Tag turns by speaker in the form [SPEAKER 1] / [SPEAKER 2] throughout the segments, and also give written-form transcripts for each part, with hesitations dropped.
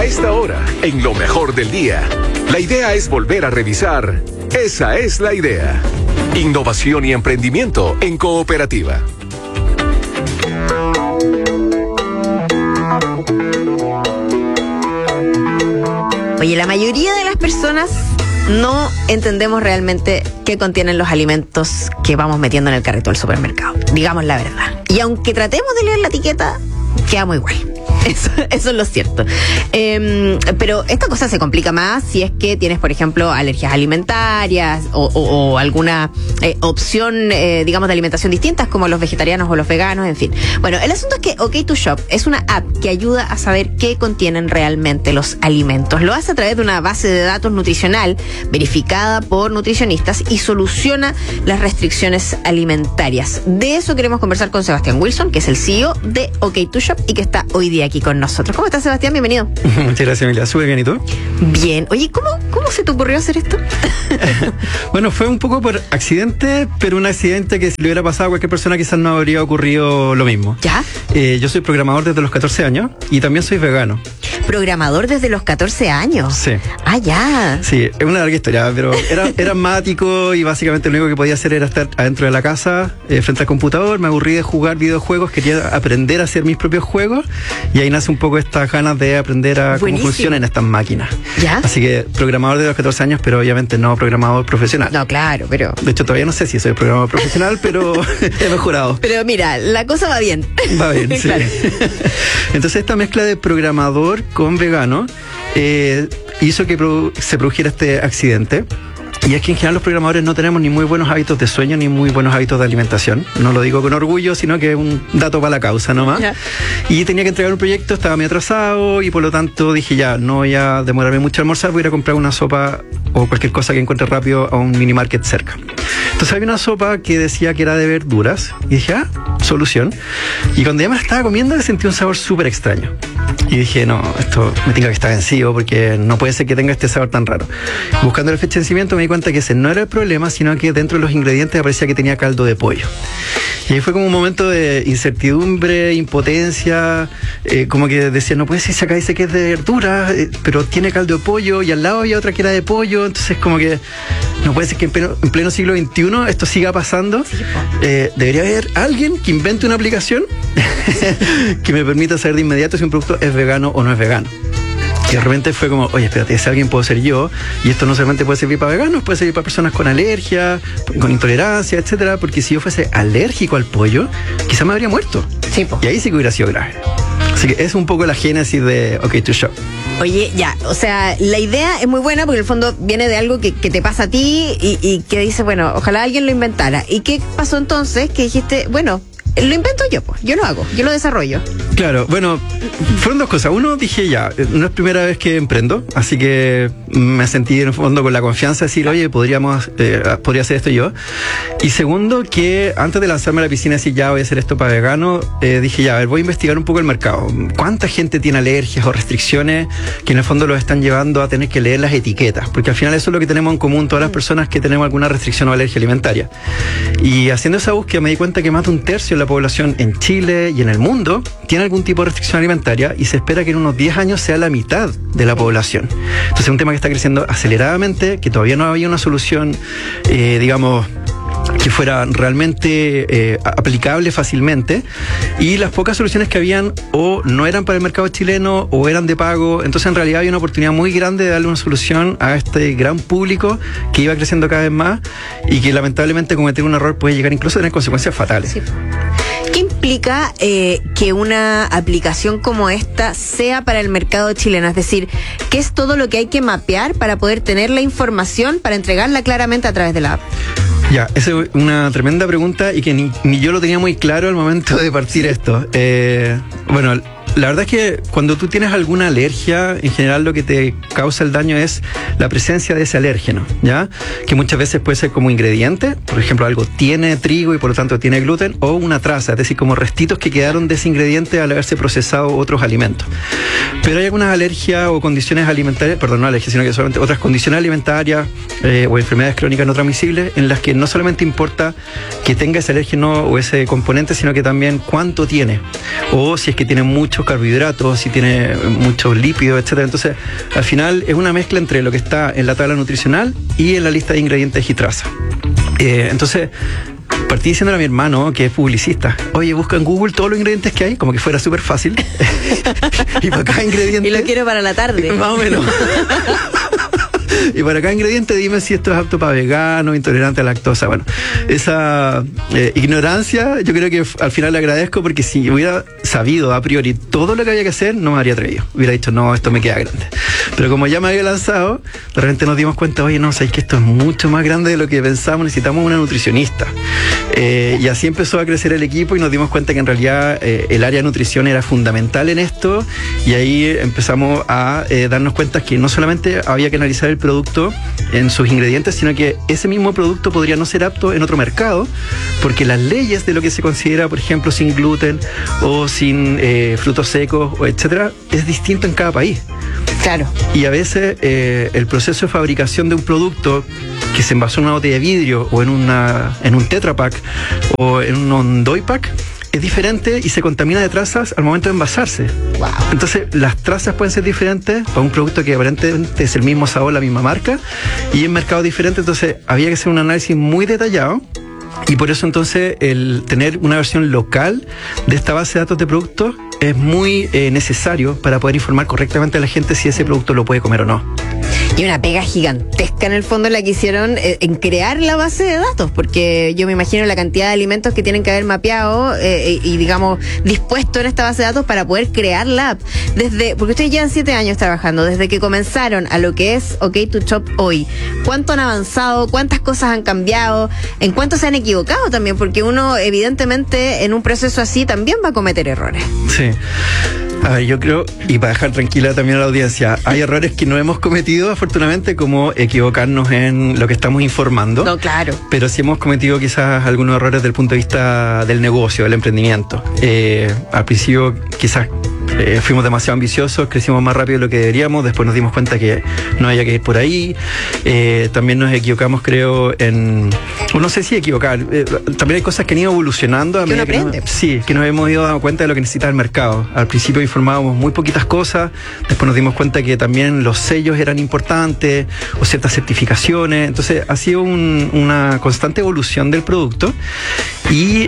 [SPEAKER 1] esta hora, en lo mejor del día. La idea es volver a revisar. Esa es la idea. Innovación y emprendimiento en cooperativa.
[SPEAKER 2] Oye, la mayoría de las personas no entendemos realmente qué contienen los alimentos que vamos metiendo en el carrito del supermercado. Digamos la verdad. Y aunque tratemos de leer la etiqueta, quedamos igual. Eso es lo cierto. Pero esta cosa se complica más si es que tienes, por ejemplo, alergias alimentarias o alguna opción, digamos, de alimentación distintas, como los vegetarianos o los veganos, en fin. Bueno, el asunto es que OK2Shop es una app que ayuda a saber qué contienen realmente los alimentos. Lo hace a través de una base de datos nutricional verificada por nutricionistas y soluciona las restricciones alimentarias. De eso queremos conversar con Sebastián Wilson, que es el CEO de OK2Shop y que está hoy día aquí con nosotros. ¿Cómo estás, Sebastián? Bienvenido.
[SPEAKER 3] Muchas gracias, Emilia. ¿Súper bien? ¿Y tú?
[SPEAKER 2] Bien. Oye, ¿cómo se te ocurrió hacer esto?
[SPEAKER 3] Bueno, fue un poco por accidente, pero un accidente que si le hubiera pasado a cualquier persona quizás no habría ocurrido lo mismo.
[SPEAKER 2] ¿Ya?
[SPEAKER 3] Yo soy programador desde los 14 años y también soy vegano.
[SPEAKER 2] ¿Programador desde los 14 años?
[SPEAKER 3] Sí.
[SPEAKER 2] Ah, ya.
[SPEAKER 3] Sí, es una larga historia, pero era asmático y básicamente lo único que podía hacer era estar adentro de la casa, frente al computador. Me aburrí de jugar videojuegos, quería aprender a hacer mis propios juegos y ahí nace un poco estas ganas de aprender a cómo funcionan estas máquinas.
[SPEAKER 2] ¿Ya?
[SPEAKER 3] Así que programador de los 14 años, pero obviamente no programador profesional.
[SPEAKER 2] No, claro, pero...
[SPEAKER 3] De hecho, todavía no sé si soy programador profesional, pero he mejorado.
[SPEAKER 2] Pero mira, la cosa va bien.
[SPEAKER 3] Va bien, sí.
[SPEAKER 2] Claro.
[SPEAKER 3] Entonces esta mezcla de programador con vegano hizo que se produjera este accidente. Y es que en general los programadores no tenemos ni muy buenos hábitos de sueño ni muy buenos hábitos de alimentación. No lo digo con orgullo, sino que es un dato para la causa nomás. Yeah. Y tenía que entregar un proyecto, estaba medio atrasado y por lo tanto dije ya, no voy a demorarme mucho a almorzar, voy a ir a comprar una sopa o cualquier cosa que encuentre rápido a un mini market cerca. Entonces había una sopa que decía que era de verduras y dije, solución. Y cuando ya me la estaba comiendo sentí un sabor súper extraño. Y dije, no, esto me tenga que estar vencido porque no puede ser que tenga este sabor tan raro. Buscando la fecha de vencimiento me di cuenta que ese no era el problema, sino que dentro de los ingredientes aparecía que tenía caldo de pollo. Y ahí fue como un momento de incertidumbre, impotencia, como que decía, no puede ser, si acá dice que es de verdura, pero tiene caldo de pollo y al lado había otra que era de pollo, entonces como que no puede ser que en pleno siglo XXI esto siga pasando. Sí, debería haber alguien que invente una aplicación que me permita saber de inmediato si un producto es vegano o no es vegano. Y de repente fue como, oye, espérate, ese alguien puedo ser yo, y esto no solamente puede servir para veganos, puede servir para personas con alergia, con intolerancia, etcétera, porque si yo fuese alérgico al pollo, quizá me habría muerto. Sí, po. Y ahí sí que hubiera sido grave. Así que es un poco la génesis de OK2Shop.
[SPEAKER 2] Oye, ya, o sea, la idea es muy buena porque en el fondo viene de algo que te pasa a ti y que dice, bueno, ojalá alguien lo inventara. ¿Y qué pasó entonces? Que dijiste, bueno, lo invento yo, pues, yo lo hago, yo lo desarrollo.
[SPEAKER 3] Claro, bueno, fueron dos cosas. Uno, dije ya, no es primera vez que emprendo, así que me sentí en el fondo con la confianza de decir, oye, podría hacer esto yo. Y segundo, que antes de lanzarme a la piscina y decir, ya voy a hacer esto para vegano, dije, ya, a ver, voy a investigar un poco el mercado. ¿Cuánta gente tiene alergias o restricciones que en el fondo los están llevando a tener que leer las etiquetas? Porque al final eso es lo que tenemos en común todas las personas que tenemos alguna restricción o alergia alimentaria. Y haciendo esa búsqueda me di cuenta que más de un tercio de la población en Chile y en el mundo tiene algún tipo de restricción alimentaria y se espera que en unos 10 años sea la mitad de la población. Entonces es un tema que está creciendo aceleradamente, que todavía no había una solución, digamos, que fuera realmente aplicable fácilmente, y las pocas soluciones que habían o no eran para el mercado chileno o eran de pago. Entonces en realidad había una oportunidad muy grande de darle una solución a este gran público que iba creciendo cada vez más y que lamentablemente cometer un error puede llegar incluso a tener consecuencias fatales.
[SPEAKER 2] Sí. ¿Qué implica que una aplicación como esta sea para el mercado chileno? Es decir, ¿qué es todo lo que hay que mapear para poder tener la información para entregarla claramente a través de la app?
[SPEAKER 3] Ya, esa es una tremenda pregunta y que ni yo lo tenía muy claro al momento de partir esto. Bueno, la verdad es que cuando tú tienes alguna alergia, en general lo que te causa el daño es la presencia de ese alérgeno, ¿ya? Que muchas veces puede ser como ingrediente, por ejemplo, algo tiene trigo y por lo tanto tiene gluten, o una traza, es decir, como restitos que quedaron de ese ingrediente al haberse procesado otros alimentos. Pero hay algunas alergias o condiciones alimentarias, perdón, no alergias, sino que solamente otras condiciones alimentarias o enfermedades crónicas no transmisibles en las que no solamente importa que tenga ese alérgeno o ese componente, sino que también cuánto tiene, o si es que tiene muchos carbohidratos, si tiene muchos lípidos, etcétera. Entonces, al final es una mezcla entre lo que está en la tabla nutricional y en la lista de ingredientes y traza. Entonces, partí diciéndole a mi hermano, que es publicista, oye, busca en Google todos los ingredientes que hay, como que fuera súper fácil. Y para cada ingrediente...
[SPEAKER 2] Y lo quiero para la tarde.
[SPEAKER 3] Más o menos. Y para cada ingrediente dime si esto es apto para vegano, intolerante a lactosa. Bueno, esa ignorancia yo creo que al final le agradezco, porque si hubiera sabido a priori todo lo que había que hacer, no me habría atrevido. Hubiera dicho, no, esto me queda grande. Pero como ya me había lanzado, de repente nos dimos cuenta, oye, no, sabéis que esto es mucho más grande de lo que pensamos, necesitamos una nutricionista. Y así empezó a crecer el equipo y nos dimos cuenta que en realidad el área de nutrición era fundamental en esto, y ahí empezamos a darnos cuenta que no solamente había que analizar el producto en sus ingredientes, sino que ese mismo producto podría no ser apto en otro mercado, porque las leyes de lo que se considera, por ejemplo, sin gluten o sin frutos secos, o etcétera, es distinto en cada país.
[SPEAKER 2] Claro.
[SPEAKER 3] Y a veces el proceso de fabricación de un producto que se envasó en una botella de vidrio o en un Tetra Pak o en un Doy Pack es diferente y se contamina de trazas al momento de envasarse.
[SPEAKER 2] Wow.
[SPEAKER 3] Entonces, las trazas pueden ser diferentes para un producto que aparentemente es el mismo sabor, la misma marca, y en mercados diferentes. Entonces, había que hacer un análisis muy detallado. Y por eso entonces el tener una versión local de esta base de datos de productos es muy necesario para poder informar correctamente a la gente si ese producto lo puede comer o no.
[SPEAKER 2] Y una pega gigantesca en el fondo la que hicieron en crear la base de datos, porque yo me imagino la cantidad de alimentos que tienen que haber mapeado y digamos dispuesto en esta base de datos para poder crear la app. Porque ustedes llevan 7 años trabajando, desde que comenzaron a lo que es OK2Shop hoy. ¿Cuánto han avanzado? ¿Cuántas cosas han cambiado? ¿En cuánto se han equivocado también? Porque uno evidentemente en un proceso así también va a cometer errores.
[SPEAKER 3] Sí. A ver, yo creo, y para dejar tranquila también a la audiencia, hay errores que no hemos cometido, afortunadamente, como equivocarnos en lo que estamos informando.
[SPEAKER 2] No, claro.
[SPEAKER 3] Pero sí hemos cometido quizás algunos errores desde el punto de vista del negocio, del emprendimiento. Al principio quizás fuimos demasiado ambiciosos, crecimos más rápido de lo que deberíamos, después nos dimos cuenta que no había que ir por ahí. También nos equivocamos, creo, no sé si equivocar, también hay cosas que han ido evolucionando a medida que nos hemos ido dando cuenta de lo que necesita el mercado. Al principio informábamos muy poquitas cosas, después nos dimos cuenta que también los sellos eran importantes o ciertas certificaciones. Entonces ha sido una constante evolución del producto, y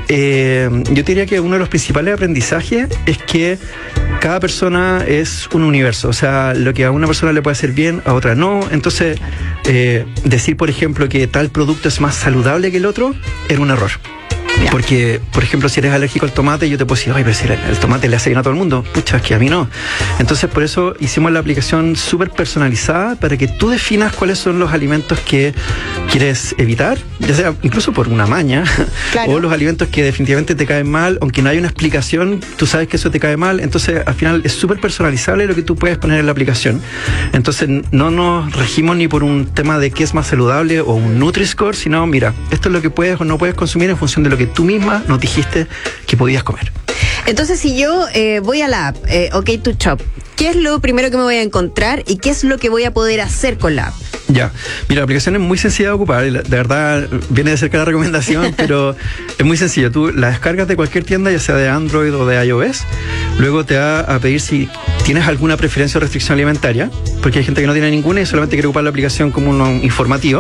[SPEAKER 3] yo diría que uno de los principales aprendizajes es que cada persona es un universo. O sea, lo que a una persona le puede hacer bien, a otra no. Entonces, decir, por ejemplo, que tal producto es más saludable que el otro, era un error. Ya. Porque, por ejemplo, si eres alérgico al tomate, yo te puedo decir, ay, pero si el tomate le hace bien a todo el mundo. Pucha, es que a mí no. Entonces, por eso hicimos la aplicación súper personalizada para que tú definas cuáles son los alimentos que quieres evitar, ya sea incluso por una maña, claro, o los alimentos que definitivamente te caen mal, aunque no haya una explicación, tú sabes que eso te cae mal. Entonces, al final es súper personalizable lo que tú puedes poner en la aplicación. Entonces, no nos regimos ni por un tema de qué es más saludable o un Nutri-Score, sino, mira, esto es lo que puedes o no puedes consumir en función de lo que tú misma nos dijiste que podías comer.
[SPEAKER 2] Entonces, si yo voy a la app OK2Shop, ¿qué es lo primero que me voy a encontrar y qué es lo que voy a poder hacer con la app?
[SPEAKER 3] Ya, mira, la aplicación es muy sencilla de ocupar, de verdad viene de cerca la recomendación, pero es muy sencilla. Tú la descargas de cualquier tienda, ya sea de Android o de iOS, luego te va a pedir si tienes alguna preferencia o restricción alimentaria, porque hay gente que no tiene ninguna y solamente quiere ocupar la aplicación como un informativo,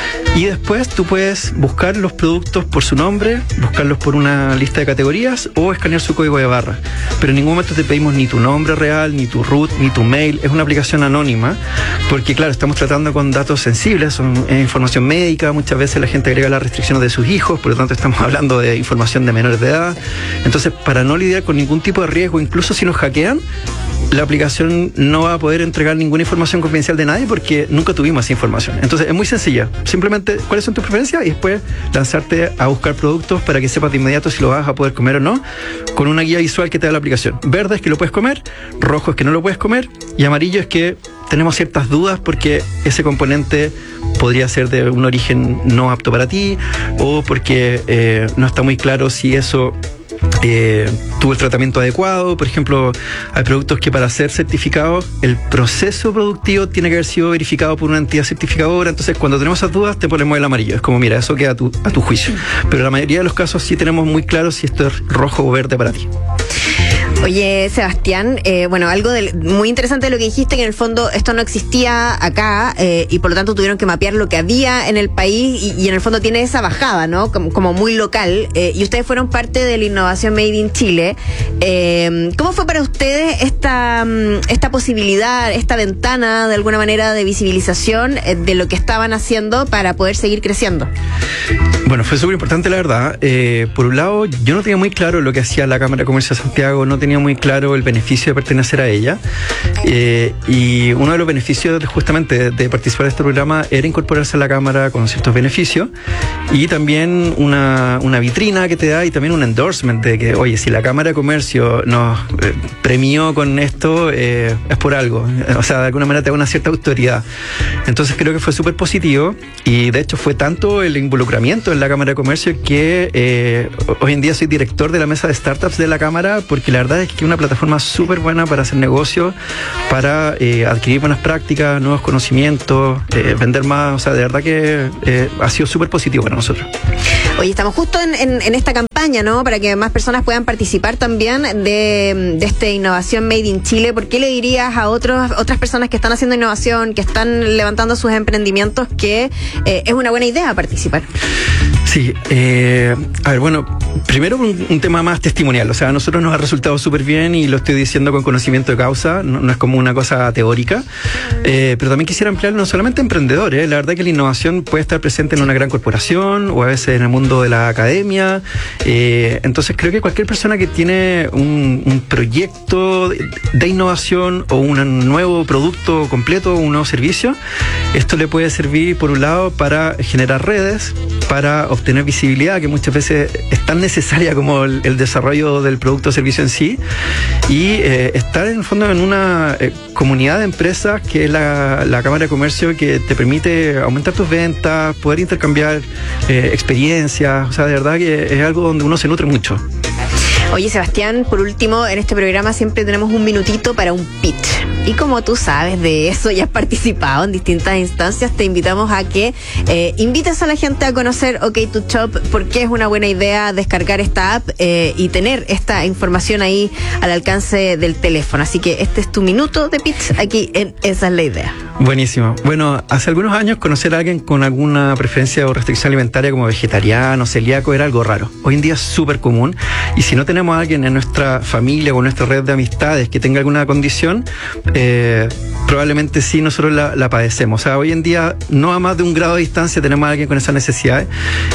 [SPEAKER 3] y después tú puedes buscar los productos por su nombre, buscarlos por una lista de categorías o escanear su código de barra, pero en ningún momento te pedimos ni tu nombre real, ni tu root, ni tu mail. Es una aplicación anónima, porque claro, estamos tratando con datos sensibles, son información médica, muchas veces la gente agrega las restricciones de sus hijos, por lo tanto estamos hablando de información de menores de edad. Entonces, para no lidiar con ningún tipo de riesgo, incluso si nos hackean, la aplicación no va a poder entregar ninguna información confidencial de nadie porque nunca tuvimos esa información. Entonces es muy sencilla, simplemente cuáles son tus preferencias y después lanzarte a buscar productos para que sepas de inmediato si lo vas a poder comer o no, con una guía visual que te da la aplicación. Verde es que lo puedes comer, rojo es que no lo puedes comer, y amarillo es que tenemos ciertas dudas porque ese componente podría ser de un origen no apto para ti, o porque no está muy claro si eso tuvo el tratamiento adecuado. Por ejemplo, hay productos que para ser certificados el proceso productivo tiene que haber sido verificado por una entidad certificadora. Entonces, cuando tenemos esas dudas, te ponemos el amarillo. Es como, mira, eso queda a tu juicio. Pero en la mayoría de los casos sí tenemos muy claro si esto es rojo o verde para ti.
[SPEAKER 2] Oye, Sebastián, algo muy interesante de lo que dijiste, que en el fondo esto no existía acá y por lo tanto tuvieron que mapear lo que había en el país y en el fondo tiene esa bajada, ¿no? Como muy local. Y ustedes fueron parte de la innovación Made in Chile. ¿Cómo fue para ustedes esta posibilidad, esta ventana de alguna manera de visibilización de lo que estaban haciendo para poder seguir creciendo?
[SPEAKER 3] Bueno, fue súper importante, la verdad. Por un lado, yo no tenía muy claro lo que hacía la Cámara de Comercio de Santiago, no tenía muy claro el beneficio de pertenecer a ella. Y uno de los beneficios justamente de participar de este programa era incorporarse a la Cámara con ciertos beneficios y también una vitrina que te da y también un endorsement de que, oye, si la Cámara de Comercio nos premió con esto, es por algo. O sea, de alguna manera te da una cierta autoridad. Entonces creo que fue súper positivo y de hecho fue tanto el involucramiento en la Cámara de Comercio que hoy en día soy director de la mesa de startups de la Cámara, porque la verdad es que es una plataforma súper buena para hacer negocios, para adquirir buenas prácticas, nuevos conocimientos, vender más. O sea, de verdad que ha sido súper positivo para nosotros.
[SPEAKER 2] Oye, estamos justo en esta campaña, ¿no? Para que más personas puedan participar también de esta innovación Made in Chile. ¿Por qué le dirías a otras personas que están haciendo innovación, que están levantando sus emprendimientos, que es una buena idea participar?
[SPEAKER 3] Sí, a ver, bueno, primero un tema más testimonial. O sea, a nosotros nos ha resultado súper bien y lo estoy diciendo con conocimiento de causa, no es como una cosa teórica. Pero también quisiera ampliar no solamente a emprendedores. La verdad que la innovación puede estar presente en una gran corporación o a veces en el mundo de la academia. Entonces creo que cualquier persona que tiene un proyecto de innovación o un nuevo producto completo, un nuevo servicio, esto le puede servir por un lado para generar redes, para obtener visibilidad, que muchas veces es tan necesaria como el desarrollo del producto o servicio en sí, y estar en el fondo en una comunidad de empresas que es la Cámara de Comercio, que te permite aumentar tus ventas, poder intercambiar experiencias. O sea, de verdad que es algo donde uno se nutre mucho.
[SPEAKER 2] Oye, Sebastián, por último, en este programa siempre tenemos un minutito para un pitch. Y como tú sabes de eso y has participado en distintas instancias, te invitamos a que invites a la gente a conocer OK2Shop, porque es una buena idea descargar esta app y tener esta información ahí al alcance del teléfono. Así que este es tu minuto de pitch aquí en Esa es la Idea.
[SPEAKER 3] Buenísimo. Bueno, hace algunos años conocer a alguien con alguna preferencia o restricción alimentaria como vegetariano, celíaco, era algo raro. Hoy en día es súper común, y si no tenemos a alguien en nuestra familia o en nuestra red de amistades que tenga alguna condición, probablemente sí nosotros la padecemos. O sea, hoy en día no a más de un grado de distancia tenemos a alguien con esas necesidades,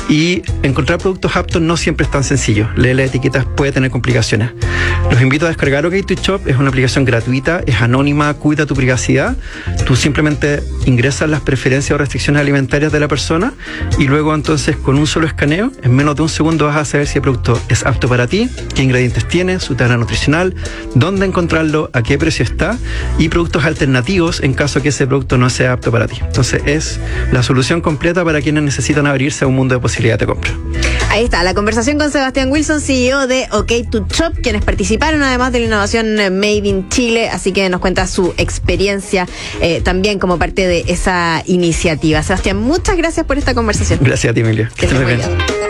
[SPEAKER 3] y encontrar productos aptos no siempre es tan sencillo. Leer las etiquetas puede tener complicaciones. Los invito a descargar OK2Shop, es una aplicación gratuita, es anónima, cuida tu privacidad. Tú simplemente ingresas las preferencias o restricciones alimentarias de la persona y luego entonces con un solo escaneo, en menos de un segundo vas a saber si el producto es apto para ti, qué ingredientes tiene, su tabla nutricional, dónde encontrarlo, a qué precio está y productos alternativos en caso que ese producto no sea apto para ti. Entonces es la solución completa para quienes necesitan abrirse a un mundo de posibilidad de compra.
[SPEAKER 2] Ahí está, la conversación con Sebastián Wilson, CEO de OK2Shop, quienes participaron además de la innovación Made in Chile, así que nos cuenta su experiencia también como parte de esa iniciativa. Sebastián, muchas gracias por esta conversación.
[SPEAKER 3] Gracias a ti, Emilia.
[SPEAKER 2] Que estés muy bien.